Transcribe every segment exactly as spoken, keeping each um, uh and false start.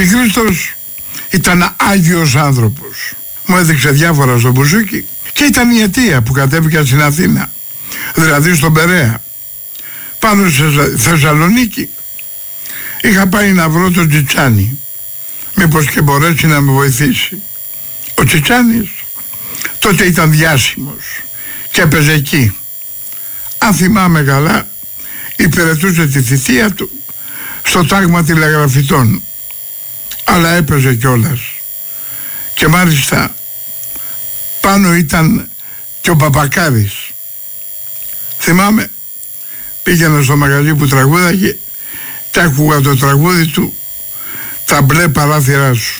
Χατζηχρήστος ήταν άγιος άνθρωπος. Μου έδειξε διάφορα στο μπουζούκι και ήταν η αιτία που κατέβηκα στην Αθήνα, δηλαδή στον Περαία. Πάνω σε Θεσσαλονίκη είχα πάει να βρω τον Τσιτσάνη, μήπως και μπορέσει να με βοηθήσει. Ο Τσιτσάνης τότε ήταν διάσημος και έπαιζε εκεί. Αν θυμάμαι καλά, υπηρετούσε τη θητεία του στο τάγμα τηλεγραφητών, αλλά έπαιζε κιόλας. Και μάλιστα πάνω ήταν και ο Παπακάρης. Θυμάμαι, πήγαινα στο μαγαζί που τραγούδαγε και άκουγα το τραγούδι του «Τα μπλε παράθυρά σου».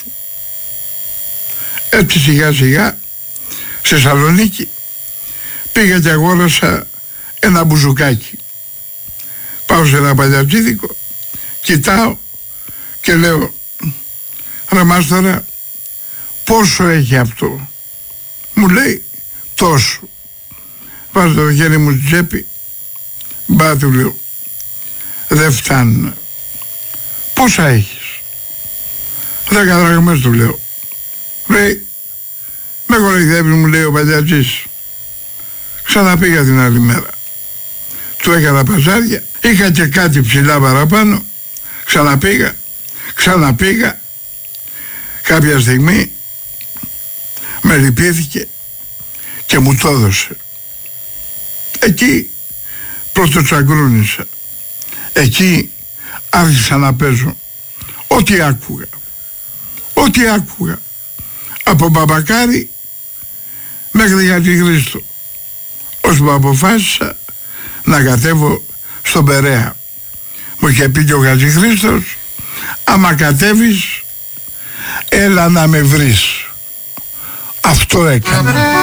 Έτσι σιγά σιγά στη Θεσσαλονίκη πήγα και αγόρασα ένα μπουζουκάκι. Πάω σε ένα παλιατζίδικο, κοιτάω και λέω «Ρε μάστορα, πόσο έχει αυτό?» Μου λέει «τόσο». Βάζω το χέρι μου στην τσέπη, μπα, του λέω, δεν φτάνουν. Πόσα έχεις? Δέκα δραχμές, του λέω. Λέει, με κοροϊδεύεις, μου λέει ο παλιατζής. Ξαναπήγα την άλλη μέρα. Του έκανα παζάρια, είχα και κάτι ψηλά παραπάνω, ξαναπήγα, ξαναπήγα. Κάποια στιγμή με λυπήθηκε και μου το έδωσε. Εκεί πρώτο τσαγκρούνισα. Εκεί άρχισα να παίζω ό,τι άκουγα. Ό,τι άκουγα. Από Μπαμπακάρη μέχρι Χατζηχρήστο. Ώσπου αποφάσισα να κατέβω στον Περαία. Μου είχε πει και ο Χατζηχρήστος, άμα κατέβεις έλα να με βρεις. Αυτό έκανα.